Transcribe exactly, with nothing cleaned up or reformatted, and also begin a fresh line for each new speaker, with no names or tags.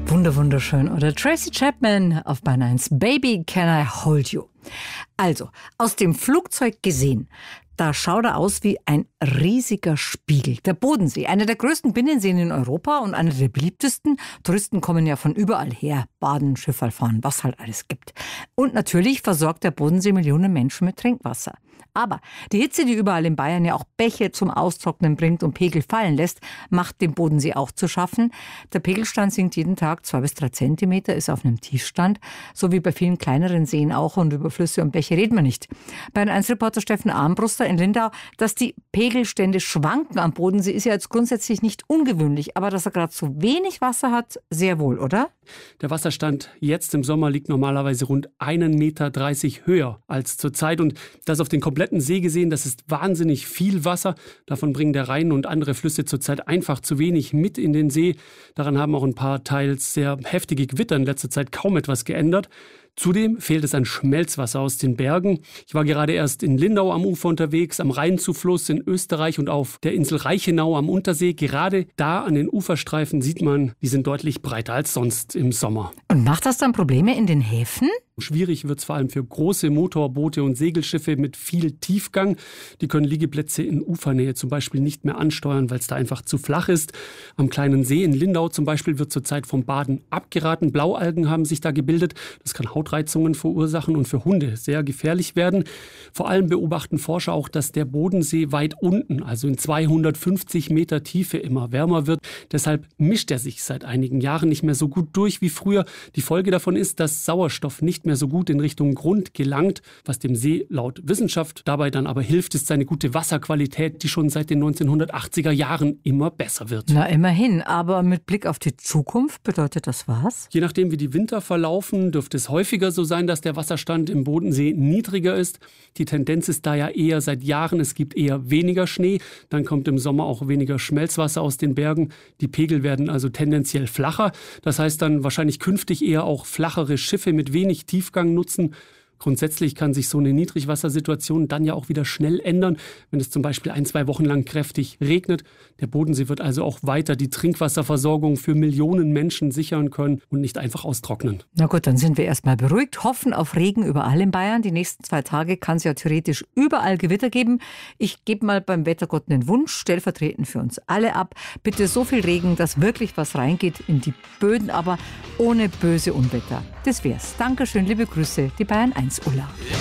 Wunder, wunderschön. Oder Tracy Chapman auf Bayern eins. Baby, can I hold you? Also, aus dem Flugzeug gesehen, da schaut er aus wie ein riesiger Spiegel. Der Bodensee, einer der größten Binnenseen in Europa und einer der beliebtesten. Touristen kommen ja von überall her, baden, Schifffahrt fahren, was halt alles gibt. Und natürlich versorgt der Bodensee Millionen Menschen mit Trinkwasser. Aber die Hitze, die überall in Bayern ja auch Bäche zum Austrocknen bringt und Pegel fallen lässt, macht dem Bodensee auch zu schaffen. Der Pegelstand sinkt jeden Tag zwei bis drei Zentimeter, ist auf einem Tiefstand, so wie bei vielen kleineren Seen auch, und über Flüsse und Bäche reden wir nicht. Bayern eins Reporter Steffen Armbruster in Lindau, dass die Pegelstände schwanken am Bodensee, ist ja jetzt grundsätzlich nicht ungewöhnlich, aber dass er gerade so wenig Wasser hat, sehr wohl, oder?
Der Wasserstand jetzt im Sommer liegt normalerweise rund einen Meter dreißig höher als zurzeit, und das auf den kompletten See gesehen, das ist wahnsinnig viel Wasser. Davon bringen der Rhein und andere Flüsse zurzeit einfach zu wenig mit in den See. Daran haben auch ein paar teils sehr heftige Gewitter in letzter Zeit kaum etwas geändert. Zudem fehlt es an Schmelzwasser aus den Bergen. Ich war gerade erst in Lindau am Ufer unterwegs, am Rheinzufluss in Österreich und auf der Insel Reichenau am Untersee. Gerade da an den Uferstreifen sieht man, die sind deutlich breiter als sonst im Sommer.
Und macht das dann Probleme in den Häfen?
Schwierig wird es vor allem für große Motorboote und Segelschiffe mit viel Tiefgang. Die können Liegeplätze in Ufernähe zum Beispiel nicht mehr ansteuern, weil es da einfach zu flach ist. Am kleinen See in Lindau zum Beispiel wird zurzeit vom Baden abgeraten. Blaualgen haben sich da gebildet. Das kann Hautreizungen verursachen und für Hunde sehr gefährlich werden. Vor allem beobachten Forscher auch, dass der Bodensee weit unten, also in zweihundertfünfzig Meter Tiefe, immer wärmer wird. Deshalb mischt er sich seit einigen Jahren nicht mehr so gut durch wie früher. Die Folge davon ist, dass Sauerstoff nicht mehr so gut in Richtung Grund gelangt. Was dem See laut Wissenschaft dabei dann aber hilft, ist seine gute Wasserqualität, die schon seit den neunzehnhundertachtziger Jahren immer besser wird.
Na, immerhin. Aber mit Blick auf die Zukunft bedeutet das was?
Je nachdem, wie die Winter verlaufen, dürfte es häufiger so sein, dass der Wasserstand im Bodensee niedriger ist. Die Tendenz ist da ja eher seit Jahren, es gibt eher weniger Schnee. Dann kommt im Sommer auch weniger Schmelzwasser aus den Bergen. Die Pegel werden also tendenziell flacher. Das heißt dann wahrscheinlich künftig eher auch flachere Schiffe mit wenig Tiefgang nutzen. Grundsätzlich kann sich so eine Niedrigwassersituation dann ja auch wieder schnell ändern, wenn es zum Beispiel ein, zwei Wochen lang kräftig regnet. Der Bodensee wird also auch weiter die Trinkwasserversorgung für Millionen Menschen sichern können und nicht einfach austrocknen.
Na gut, dann sind wir erstmal beruhigt, hoffen auf Regen überall in Bayern. Die nächsten zwei Tage kann es ja theoretisch überall Gewitter geben. Ich gebe mal beim Wettergott einen Wunsch, stellvertretend für uns alle ab. Bitte so viel Regen, dass wirklich was reingeht in die Böden, aber ohne böse Unwetter. Das wär's. Dankeschön, liebe Grüße, die Bayern eins Ulla.